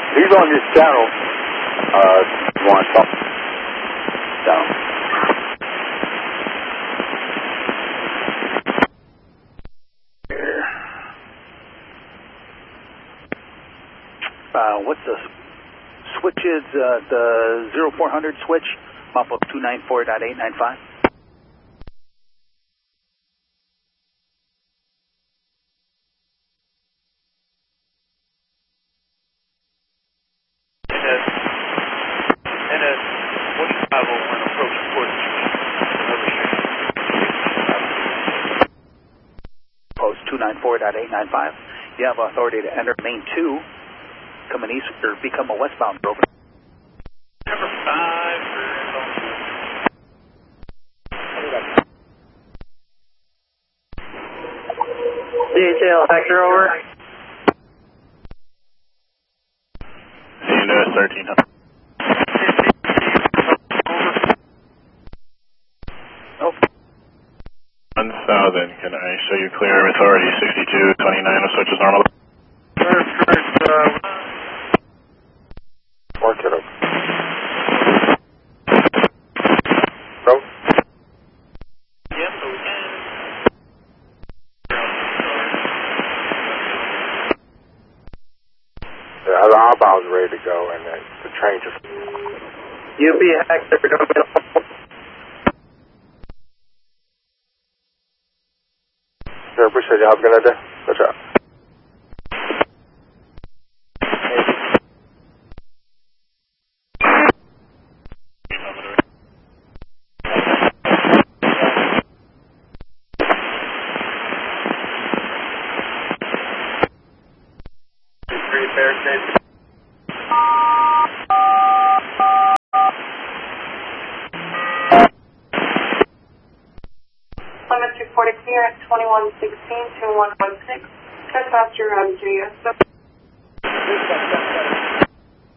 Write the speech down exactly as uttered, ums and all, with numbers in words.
He's on this channel. Uh, one top down. Uh, what's the switch is, uh, the zero four hundred switch off of two ninety-four dot eight nine five? And at one travel when approaching Port Post two ninety-four dot eight nine five. You have authority to enter main two, come an east, or become a westbound broker. Number five D H L Hector over. C N S thirteen hundred. Oh. one thousand, can I show you clear authority sixty-two twenty-nine, the switch is normal. Perfect, uh... Mark it up. Bro? Yep, okay. Yeah, the outbound's ready to go, and the, the train just... U P Hector, don't get Sure, appreciate y'all. Have a good day. Good job. Three barricades. Limit two forty clear at twenty-one sixteen to one one six. Cut faster on J S.